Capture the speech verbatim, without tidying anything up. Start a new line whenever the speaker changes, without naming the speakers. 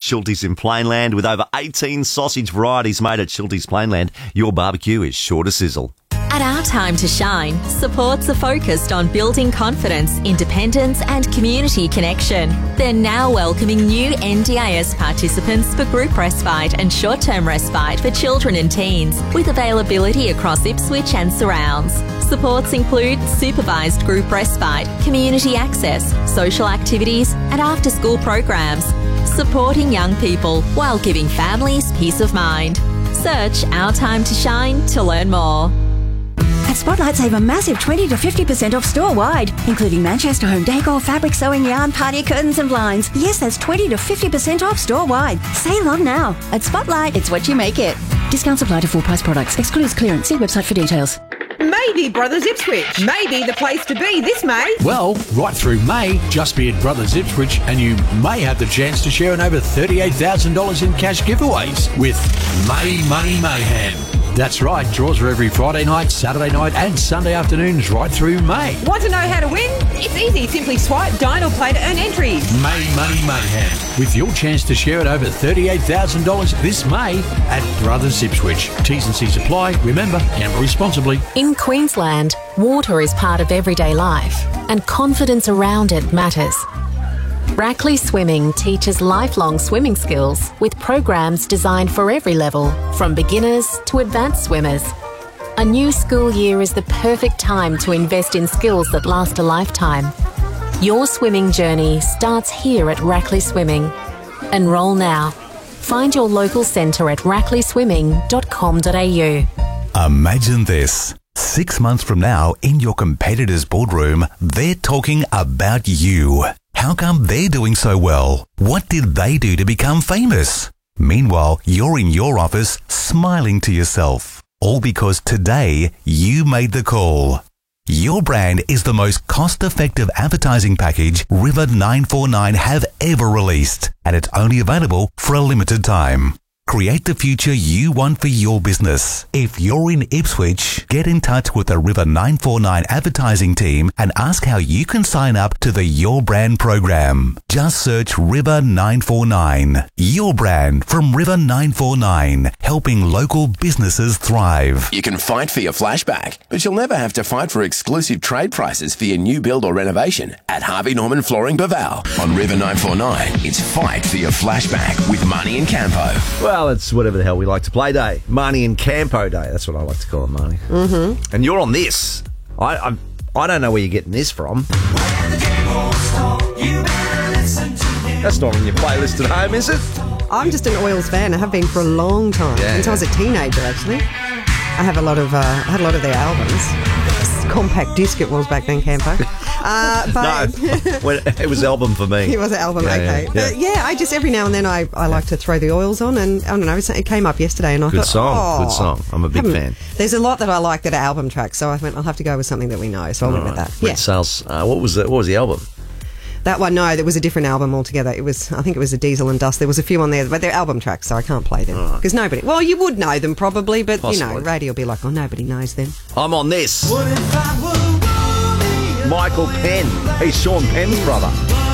Schultes in Plainland. With over eighteen sausage varieties made at Schultes Plainland, your barbecue is sure to sizzle.
At Our Time to Shine, supports are focused on building confidence, independence and community connection. They're now welcoming new N D I S participants for group respite and short-term respite for children and teens, with availability across Ipswich and surrounds. Supports include supervised group respite, community access, social activities and after-school programs, supporting young people while giving families peace of mind. Search Our Time to Shine to learn more.
At Spotlight, save a massive twenty to fifty percent off store-wide, including Manchester home decor, fabric, sewing, yarn, party curtains and blinds. Yes, that's twenty to fifty percent off store-wide. Save on now. At Spotlight, it's what you make it. Discounts apply to full-price products. Excludes clearance. See website for details.
Maybe Brothers Ipswich. Maybe the place to be this May.
Well, right through May, just be at Brothers Ipswich and you may have the chance to share in over thirty-eight thousand dollars in cash giveaways with May Money Mayhem. That's right, draws are every Friday night, Saturday night and Sunday afternoons right through May.
Want to know how to win? It's easy. Simply swipe, dine or play to earn entries.
May Money Mayhem, with your chance to share at over thirty-eight thousand dollars this May at Brothers Ipswich. T's and C's apply. Remember, gamble responsibly.
In Queensland, water is part of everyday life and confidence around it matters. Rackley Swimming teaches lifelong swimming skills with programs designed for every level, from beginners to advanced swimmers. A new school year is the perfect time to invest in skills that last a lifetime. Your swimming journey starts here at Rackley Swimming. Enrol now. Find your local centre at rackley swimming dot com dot a u.
Imagine this. Six months from now, in your competitor's boardroom, they're talking about you. How come they're doing so well? What did they do to become famous? Meanwhile, you're in your office smiling to yourself. All because today you made the call. Your brand is the most cost-effective advertising package River nine four nine have ever released, and it's only available for a limited time. Create the future you want for your business. If you're in Ipswich, get in touch with the River nine four nine advertising team and ask how you can sign up to the Your Brand program. Just search River nine four nine. Your brand from River nine four nine, helping local businesses thrive.
You can fight for your flashback, but you'll never have to fight for exclusive trade prices for your new build or renovation at Harvey Norman Flooring Baval. On River nine four nine, it's Fight for Your Flashback with Marnie and Campo.
Well, it's whatever the hell we like to play day. Marnie and Campo day. That's what I like to call it, Marnie.
Mm-hmm.
And you're on this. I I'm, I don't know where you're getting this from. That's not on your playlist at home, is it?
I'm just an Oils fan. I have been for a long time.
Yeah,
Since
yeah.
I was a teenager, actually. I have a lot of, uh, I had a lot of their albums. Compact disc it was back then, Campo. Uh, but
No, when, it was album for me.
It was an album,
Yeah,
okay.
yeah,
But
yeah.
yeah, I just, every now and then I, I like to throw the Oils on, and I don't know, it came up yesterday and I
Good
thought,
song,
oh,
good song. I'm a big
haven't-
fan.
There's a lot that I like that are album tracks, so I went, I'll have to go with something that we know, so I went with that.
Red
Yeah.
Sails. Uh, what was the, what was the album?
That one, no, there was a different album altogether. It was, I think it was a Diesel and Dust. There was a few on there, but they're album tracks, so I can't play them. Because nobody, well, you would know them probably, but, you know,
Possibly.
radio will be like, oh, nobody knows them.
I'm on this. Michael Penn. He's Sean Penn's brother.